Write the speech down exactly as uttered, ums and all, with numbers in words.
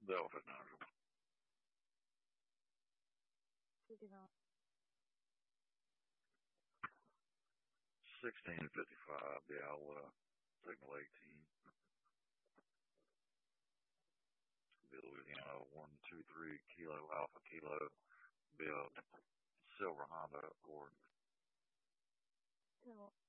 The office manager. sixteen fifty-five, yeah, I'll uh, signal eighteen. Be Louisiana one two three Kilo Alpha Kilo. Be a silver Honda Accord.